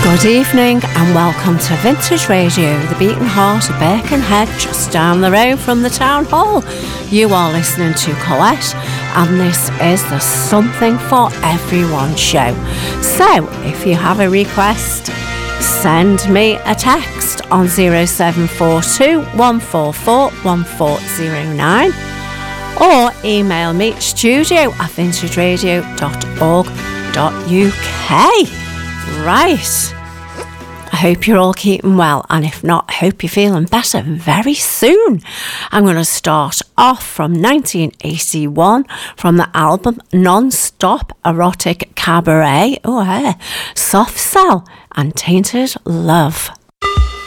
Good evening and welcome to Vintage Radio, the beating heart of Birkenhead, just down the road from the town hall. You are listening to Colette, and this is the Something for Everyone show. So, if you have a request, send me a text on 0742 144 1409 or email me studio@vintageradio.org.uk. Right. I hope you're all keeping well, and if not, I hope you're feeling better very soon. I'm going to start off from 1981 from the album Non-Stop Erotic Cabaret. Soft Cell and Tainted Love.